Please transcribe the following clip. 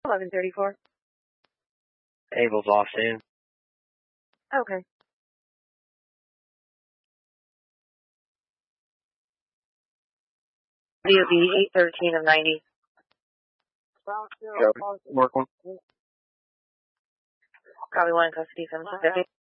1134. Abel's off soon. Okay. DOB 813 of 90. Work one. Copy 1 custody 750.